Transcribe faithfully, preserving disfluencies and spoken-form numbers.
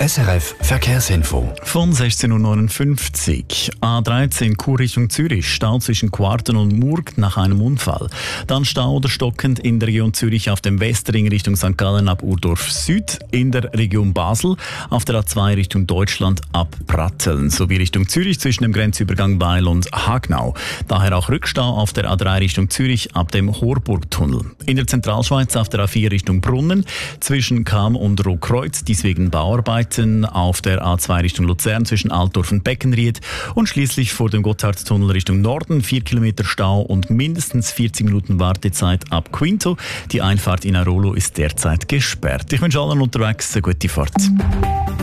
S R F Verkehrsinfo. Von sechzehn Uhr neunundfünfzig. A dreizehn Chur Richtung Zürich. Stau zwischen Quarten und Murg nach einem Unfall. Dann Stau oder stockend in der Region Zürich auf dem Westring Richtung Sankt Gallen ab Urdorf Süd. In der Region Basel auf der A zwei Richtung Deutschland ab Pratteln. Sowie Richtung Zürich zwischen dem Grenzübergang Weil und Hagnau. Daher auch Rückstau auf der A drei Richtung Zürich ab dem Horburgtunnel. In der Zentralschweiz auf der A vier Richtung Brunnen zwischen Cham und Rohkreuz. Dies wegen Bauarbeiten. Auf der A zwei Richtung Luzern zwischen Altdorf und Beckenried und schließlich vor dem Gotthardtunnel Richtung Norden vier Kilometer Stau und mindestens vierzig Minuten Wartezeit ab Quinto. Die Einfahrt in Airolo ist derzeit gesperrt. Ich wünsche allen unterwegs eine gute Fahrt.